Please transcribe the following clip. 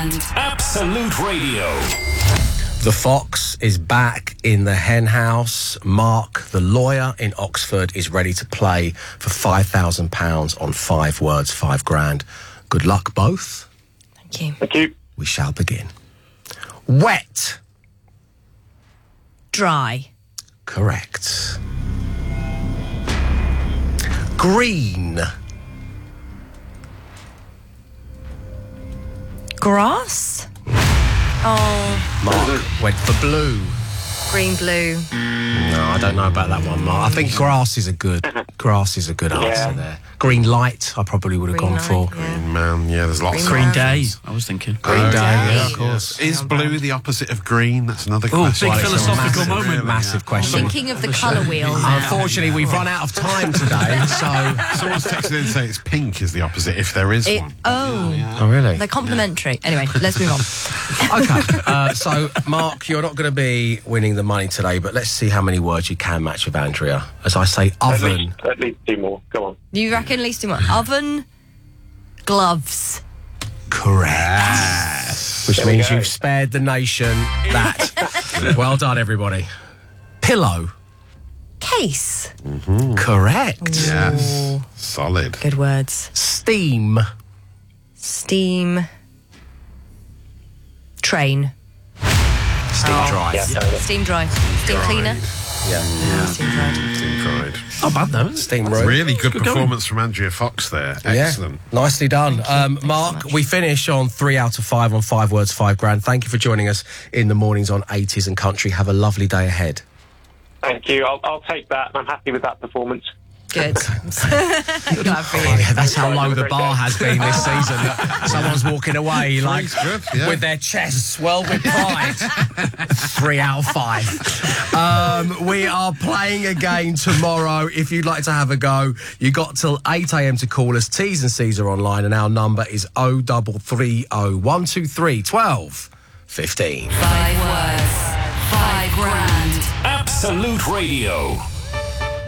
grand. Absolute Radio. The Fox is back in the hen house. Mark, the lawyer in Oxford, is ready to play for £5,000 on 5 words, 5 grand. Good luck, both. Thank you. Thank you. We shall begin. Wet. Dry. Correct. Green. Grass. Oh, Mark went for blue. green, blue. No, I don't know about that one, Mark. I think grass is a good answer there. Green light, I probably would have Green gone light, for. yeah. Man, yeah, there's lots Green of... Green Day, I was thinking. Green Day, Day. yeah, of course. Is blue the opposite of green? That's another Oh, question. big Well, it's a philosophical massive, moment. Massive question. Thinking of the colour wheel. Unfortunately, we've run out of time today, so... Someone's texted in and saying it's pink is the opposite, if there is one. Oh, really? They're complementary. Anyway, let's move on. Okay, so, Mark, you're not going to be winning the money today, but let's see how many words you can match with Andrea. As I say, oven. At least 2 more. Go on. You reckon at least 2 more? Oven, gloves. Correct. Which There we means go. you've spared the nation that. Well done, everybody. Pillow. Case. Correct. Yes. Solid. Good words. Steam. Steam. Train. Steam dry. Yeah, fair enough. Steam dry. Steam cleaner. Yeah. Steam dried. Team pride. Not bad though. Steam room. Really good Good going. performance from Andrea Fox there. Yeah. Excellent. Nicely done. Thanks so Mark, much. we finish on 3 out of 5 on 5 words, 5 grand. Thank you for joining us in the mornings on 80s and Country. Have a lovely day ahead. Thank you. I'll take that. I'm happy with that performance. Good. Glad for you. Yeah, that's how low the bar has been this season. That someone's walking away like good, yeah. with their chests well with pride. 3 out of 5. We are playing again tomorrow. If you'd like to have a go, you got till 8 a.m. to call us. T's and C's are online, and our number is 0330 123 12 15. 5 words, 5 grand. Absolute Radio.